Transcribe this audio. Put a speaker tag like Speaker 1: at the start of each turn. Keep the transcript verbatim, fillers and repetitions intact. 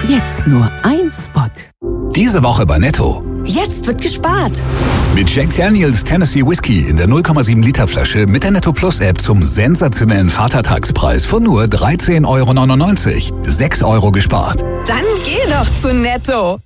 Speaker 1: Jetzt nur ein Spot.
Speaker 2: Diese Woche bei Netto.
Speaker 3: Jetzt wird gespart.
Speaker 2: Mit Jack Daniels Tennessee Whiskey in der null Komma sieben Liter Flasche mit der Netto Plus App zum sensationellen Vatertagspreis von nur dreizehn Euro neunundneunzig. sechs Euro gespart.
Speaker 3: Dann geh doch zu Netto.